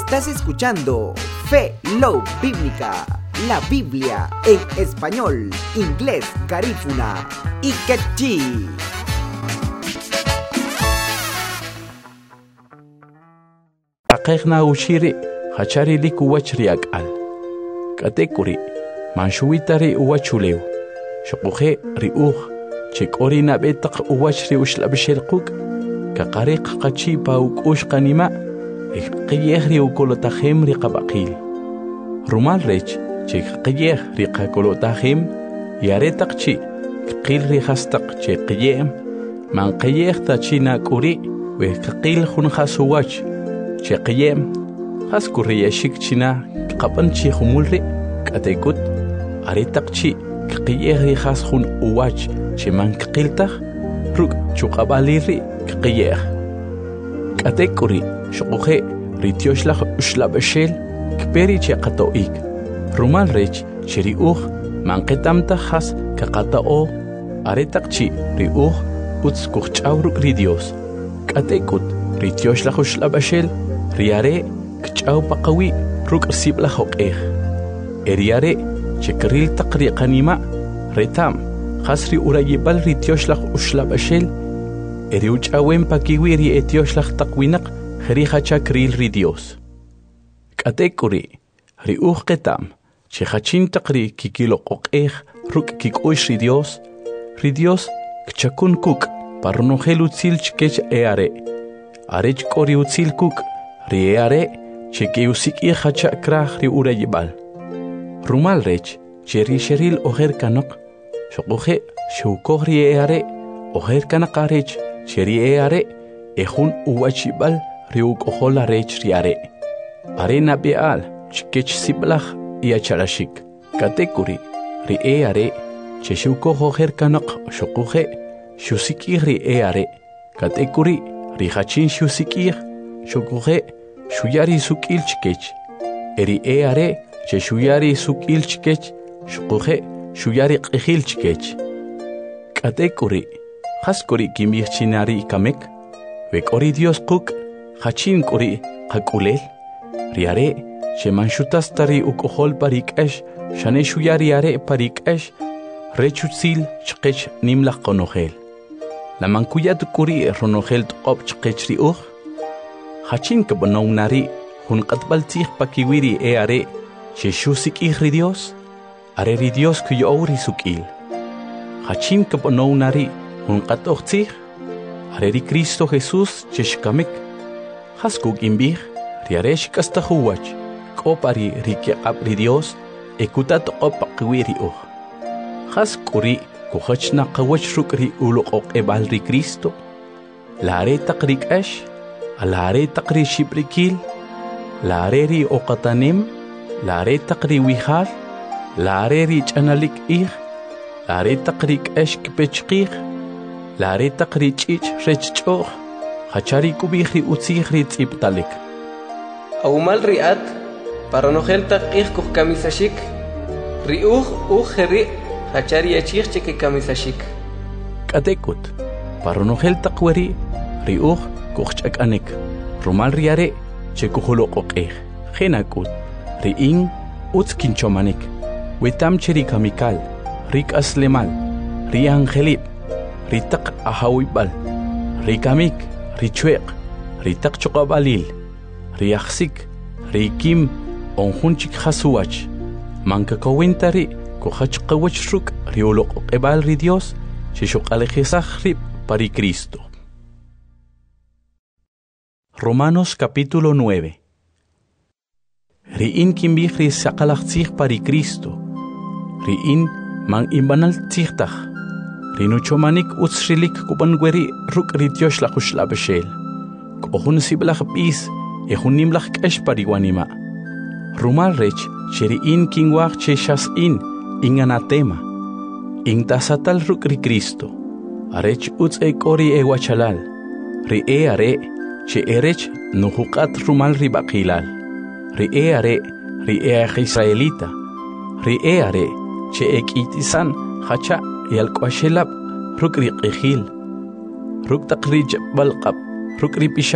Estás escuchando Fe Love Bíblica, la Biblia en español, inglés, garífuna y quechí. Aqeqna ushiri hachari liku wachriak al katekuri manshuitari uwachuleu shoqoje riuj chekori nabetaq uwachri ushlabshelquk kaqariq qachipa ukushqanima iqiyehri ukolotajem riqabaqil rumal rech chekqiyeh riqakolotajem yaretaqchi qil rihastaq cheqiyem manqiyeh tachina kuri wehqil khunhasuwach cheqiyem haskuriyashik china qapanchi khumulri katekut aritaqchi qiyehri khashun uwach cheman qiltaq ruk chuqabaliri qiyeh katekuri shoqoje ritioshlah ushlabshel kperi cheqatoik rumal rech chiriuj manqetamta khas kaqatao aritaqchi riuj uts kuchawruk ridios katekut ritioshlah ushlabshel riare kchaw paqawi ruk sibla hoqeh eriare chekril taqri qanima retam khasri urayibal ritioshlah ushlabshel eriuchawen pakiwiri etioshlah taqwinaq khrihacha kril ridios katekuri riuj qetam chehachin taqri kikilo qoqeh ruk kikush ridios kchakun kuk parnohelu tsilchkech eare arech kori utzil kuk riare chekeusik hacha krah ri urayibal rumal rech cheri sheril oher kanok shoqoje shukor riare oher kanakarech cheri eare ehun uwachibal riuk ohola rech riare arena beal chkech siblach iacharashik katekuri ri eare cheshuko oher kanok shoqoje shusikir ri eare katekuri rihachin shusikir shoqoje shuyari sukil chkech eri eare che shuyari sukil chkech shoqoje shuyari qihil chkech katekuri haskuri kimichinari kamek vekori dios quk hachin kuri qakulel riare che manshutastari ukohol parikesh shane shuyari are parikesh rechutsil chkech nimlaq qonohel la mankuyat kuri ronogel tqop chkech riuj hachin kabonawnari hun qatbaltih pakiwiri eare cheshusik ihri dios are ri dios kuyori sukil hachin kabonawnari hun qatochtih are ri Cristo Jesus cheshkamik haskuk imbih riaresh kastahuwach kopari riqab ri dios ekutat qop pakiwiri uj haskuri kuhachna qawach rukri uloqoq ebal ri Cristo lare taqrik ash alare taqri shibrikil lare ri oqatanim lare taqri wihal lare ri chanalik ih lare taqrik ash kpechqih lare taqri chich rechchoh hachari kubihri utzihri tsiptalik awmal riat paranogel taqih kuh kamisashik riuj ujri hachari achich cheke kamisashik katekut paranogel taqweri riuj kuchakanek rumal riare chekuholoqoqeh khenakut riin utskinchomanik wetam cheri kamikal rik aslemal ri angelib ritaq ahawibal rikamik richueq ritaq choqabalil riaxsik rikim onjunchik khasuwach mankakowintari kuhachqawach ruk rioloqoqebal ri dios chishoqalejisaj rib pari Cristo. Romanos capítulo 9. Riin kimbihri saqalaqtzih pari Cristo. Riin man imbanal tzihtaj. Rinuchomanik utsrilik kubangueri ruk ritiosh la kushlabeshel. Kohun siblach bis ehun nimlach kesh pariwanima. Rumal rech cheriin kingwach cheshas inganatema. Intasatal ruk ri Cristo. Arech utz ekori ewachalal. Ri are che erech nuhuqat rumal ribaqilal ri are israelita ri are che ekitisan hacha yalqashelab rukri qihil ruk taqrij balqab rukri